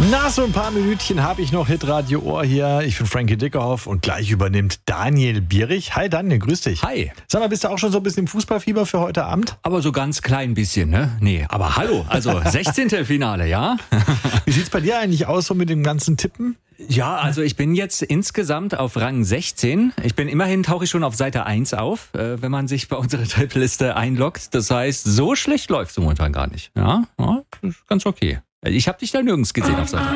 Na, so ein paar Minütchen habe ich noch Hitradio Ohr hier. Ich bin Frankie Dickerhoff und gleich übernimmt Daniel Bierich. Hi Daniel, grüß dich. Hi. Sag mal, bist du auch schon so ein bisschen im Fußballfieber für heute Abend? Aber so ganz klein bisschen, ne? Nee, aber hallo, also 16. Finale, ja? Wie sieht's bei dir eigentlich aus so mit dem ganzen Tippen? Ja, also ich bin jetzt insgesamt auf Rang 16. Immerhin tauche ich schon auf Seite 1 auf, wenn man sich bei unserer Tippliste einloggt. Das heißt, so schlecht läuft es momentan gar nicht. Ja, das ist ganz okay. Ich habe dich da nirgends gesehen auf Seite 1.